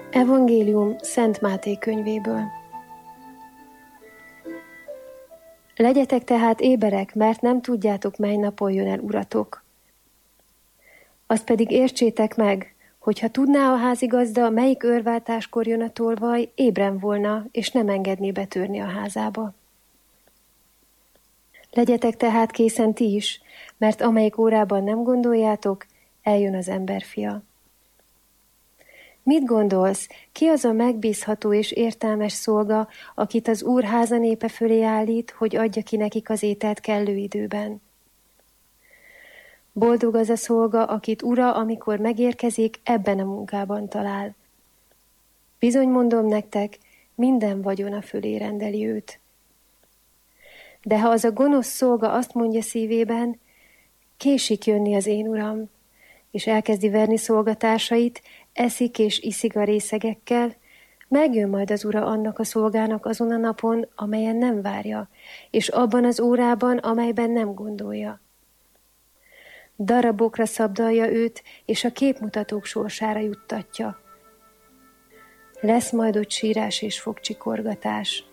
Evangélium Szent Máté könyvéből. Legyetek tehát éberek, mert nem tudjátok, mely napon jön el uratok. Azt pedig értsétek meg, hogy ha tudná a házigazda, melyik őrváltáskor jön a tolvaj, ébren volna, és nem engedné betörni a házába. Legyetek tehát készen ti is, mert amelyik órában nem gondoljátok, eljön az emberfia. Mit gondolsz, ki az a megbízható és értelmes szolga, akit az Úr háza népe fölé állít, hogy adja ki nekik az ételt kellő időben? Boldog az a szolga, akit ura, amikor megérkezik, ebben a munkában talál. Bizony mondom nektek, minden vagyona fölé rendeli őt. De ha az a gonosz szolga azt mondja szívében, késik jönni az én uram, és elkezdi verni szolgatársait, eszik és iszik a részegekkel, megjön majd az ura annak a szolgának azon a napon, amelyen nem várja, és abban az órában, amelyben nem gondolja. Darabokra szabdalja őt, és a képmutatók sorsára juttatja. Lesz majd ott sírás és fogcsikorgatás.